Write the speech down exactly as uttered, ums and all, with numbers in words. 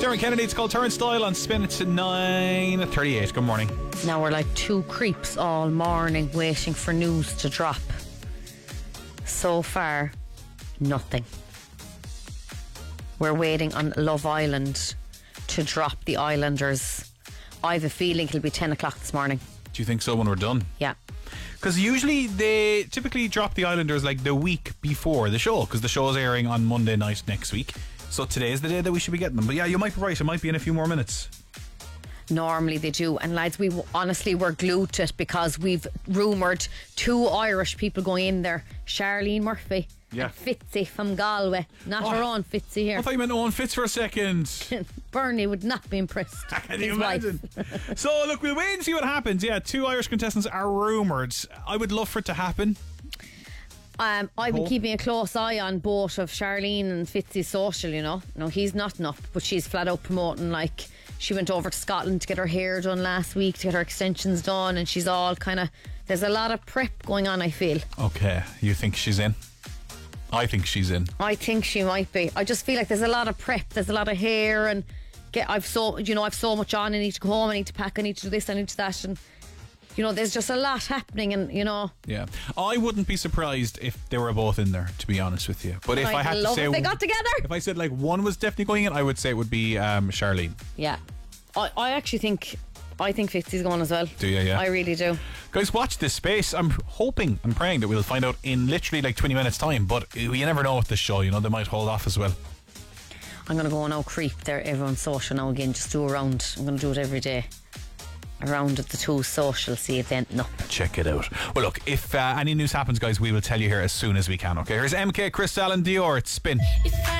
Dermot Kennedy, it's called Turnstile on Spin. It's nine thirty-eight. Good morning. Now we're like two creeps all morning waiting for news to drop. So far, nothing. We're waiting on Love Island to drop the Islanders. I have a feeling it'll be ten o'clock this morning. Do you think so when we're done? Yeah. Because usually they typically drop the Islanders like the week before the show, because the show is airing on Monday night next week. So today is the day that we should be getting them. But yeah, you might be right. It might be in a few more minutes. Normally they do. And lads, we honestly were glued to it because we've rumoured two Irish people going in there. Charlene Murphy yeah. and Fitzy from Galway. Not oh, her own Fitzy here. I thought you meant Owen Fitz for a second. Bernie would not be impressed. Can you imagine? So look, we'll wait and see what happens. Yeah, two Irish contestants are rumoured. I would love for it to happen. Um, I've been keeping a close eye on both of Charlene and Fitzy's social, you know. No, he's not enough, but she's flat out promoting, like, she went over to Scotland to get her hair done last week, to get her extensions done, and she's all kind of, there's a lot of prep going on, I feel. Okay, you think she's in? I think she's in. I think she might be. I just feel like there's a lot of prep, there's a lot of hair, and get, I've so, you know, I've so much on, I need to go home, I need to pack, I need to do this, I need to do that, and you know, there's just a lot happening, and you know. Yeah, I wouldn't be surprised if they were both in there, to be honest with you. But if I, I had to say, if they got together. If I said like one was definitely going in, I would say it would be um, Charlene. Yeah, I, I actually think, I think Fitzy's going as well. Do you? Yeah, I really do. Guys, watch this space. I'm hoping and praying that we'll find out in literally like twenty minutes time. But you never know with this show. You know, they might hold off as well. I'm gonna go now creep there everyone's social now again. Just do a round. I'm gonna do it every day. Around at the two social, see if they end up. Check it out. Well, look, if uh, any news happens, guys, we will tell you here as soon as we can. Okay, here's M K, Chris Allen, Dior. It's Spin.